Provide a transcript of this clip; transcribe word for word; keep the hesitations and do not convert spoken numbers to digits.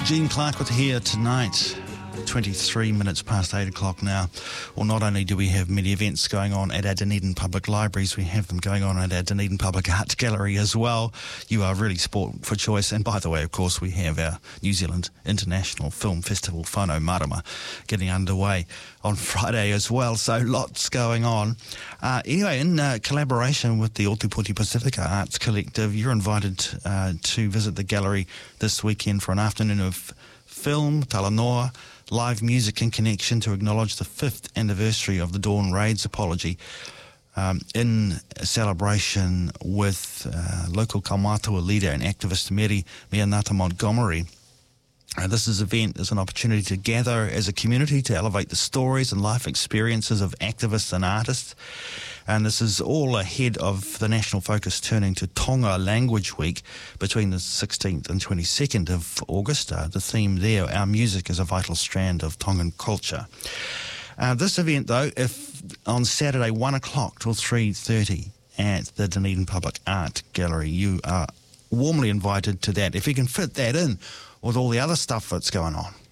Gene Clark with Here Tonight. twenty-three minutes past eight o'clock now. Well, not only do we have many events going on at our Dunedin Public Libraries, we have them going on at our Dunedin Public Art Gallery as well. You are really sport for choice. And by the way, of course, we have our New Zealand International Film Festival, Whanau Marama, getting underway on Friday as well. So lots going on. Uh, anyway, in uh, collaboration with the Ōtepoti Pacifica Arts Collective, you're invited uh, to visit the gallery this weekend for an afternoon of film, talanoa, live music in connection to acknowledge the fifth anniversary of the Dawn Raids apology, um, in celebration with uh, local Kaumātua leader and activist Mary Mianata Montgomery. Uh, this is event is an opportunity to gather as a community to elevate the stories and life experiences of activists and artists. And this is all ahead of the national focus turning to Tonga Language Week between the sixteenth and twenty-second of August. Uh, the theme there, Our Music is a Vital Strand of Tongan Culture. Uh, this event, though, if on Saturday, one o'clock till three thirty at the Dunedin Public Art Gallery, you are warmly invited to that. If you can fit that in with all the other stuff that's going on.